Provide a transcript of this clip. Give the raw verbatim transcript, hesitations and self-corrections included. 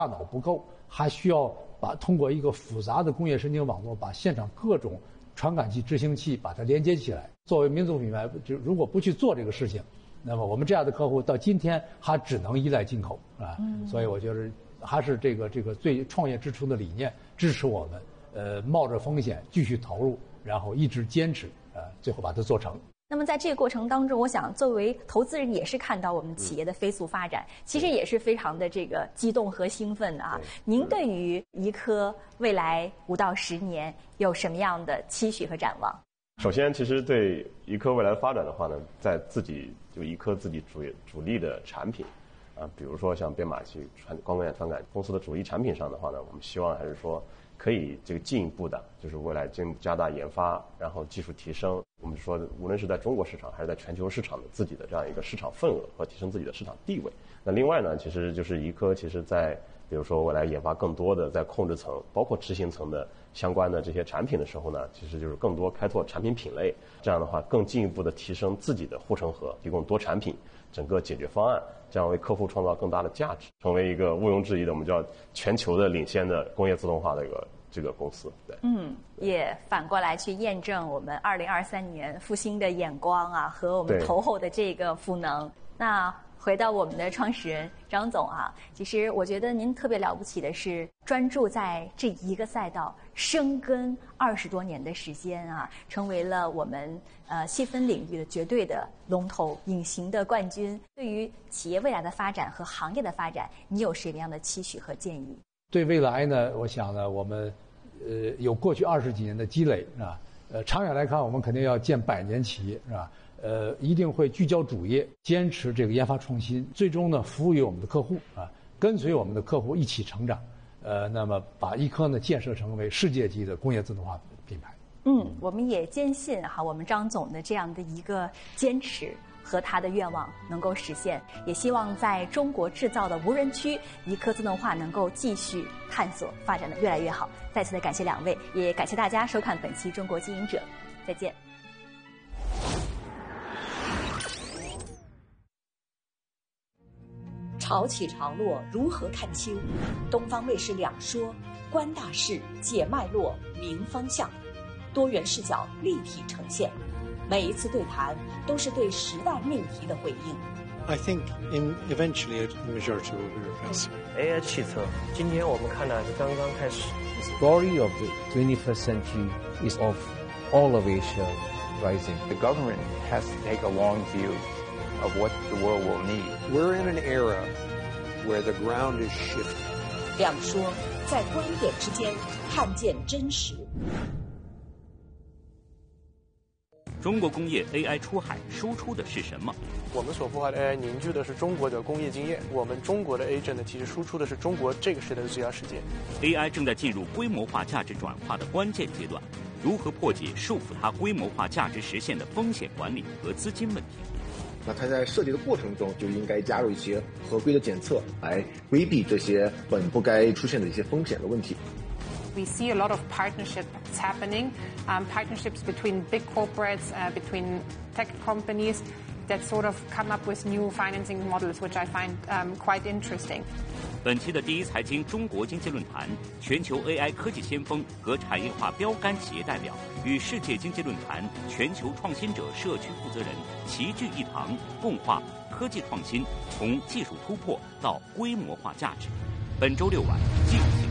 大脑不够，还需要把通过一个复杂的工业神经网络，把现场各种传感器、执行器把它连接起来。作为民族品牌，就如果不去做这个事情，那么我们这样的客户到今天还只能依赖进口啊。嗯、所以我觉得还是这个这个最创业之初的理念支持我们，呃，冒着风险继续投入，然后一直坚持，呃，最后把它做成。 那么在这个过程当中，我想作为投资人也是看到我们企业的飞速发展，其实也是非常的这个激动和兴奋的啊。您对于怡科未来五到十年有什么样的期许和展望？ 首先，其实对怡科未来的发展的话呢，在自己就怡科自己主主力的产品，啊，比如说像编码器、传光感传感公司的主力产品上的话呢，我们希望还是说可以这个进一步的，就是未来进一步加大研发，然后技术提升。我们说，无论是在中国市场还是在全球市场的自己的这样一个市场份额和提升自己的市场地位。那另外呢，其实就是怡科其实在比如说未来研发更多的在控制层，包括执行层的相关的这些产品的时候呢，其实就是更多开拓产品品类，这样的话更进一步的提升自己的护城河，提供多产品整个解决方案，这样为客户创造更大的价值，成为一个毋庸置疑的我们叫全球的领先的工业自动化的一个这个公司。对， 嗯，也反过来去验证我们二零二三年复兴的眼光啊，和我们投后的这个赋能。那回到我们的创始人张总啊，其实我觉得您特别了不起的是专注在这一个赛道深耕二十多年的时间啊，成为了我们呃细分领域的绝对的龙头、隐形的冠军。对于企业未来的发展和行业的发展，你有什么样的期许和建议？ 对未来呢，我想呢，我们呃有过去二十几年的积累是吧？呃，长远来看，我们肯定要建百年企业是吧？呃，一定会聚焦主业，坚持这个研发创新，最终呢服务于我们的客户啊，跟随我们的客户一起成长。呃，那么把怡科呢建设成为世界级的工业自动化品牌。 嗯，我们也坚信哈，我们张总的这样的一个坚持和他的愿望能够实现，也希望在中国制造的无人区，怡科自动化能够继续探索发展的越来越好。再次的感谢两位，也感谢大家收看本期《中国经营者》，再见。 潮起潮落，如何看清？东方卫视两说，观大势，解脉络，明方向，多元视角立体呈现。每一次对谈都是对时代命题的回应。 I think in eventually the majority will be replaced. A I 汽车，今天我们看到是刚刚开始。 The story of the twenty-first century is of all of Asia rising. The government has to take a long view of what the world will need. We're in an era where the ground is shifting. 两说在观点之间看见真实。 中国工业 A I 出海输出的是什么？ 我们所孵化的 A I 凝聚的是中国的工业经验，我们中国的 agent 呢，其实输出的是中国这个时代的最佳实践。 A I 正在进入规模化价值转化的关键阶段，如何破解束缚它规模化价值实现的风险管理和资金问题？ 那它在设计的过程中就应该加入一些合规的检测，来规避这些本不该出现的一些风险的问题。 We see a lot of partnerships happening, um, partnerships between big corporates, uh, between tech companies that sort of come up with new financing models, which I find um, quite interesting. 本期的第一财经中国经济论坛，全球 A I 科技先锋和产业化标杆企业代表与世界经济论坛全球创新者社区负责人齐聚一堂，共话科技创新从技术突破到规模化价值。本周六晚继续。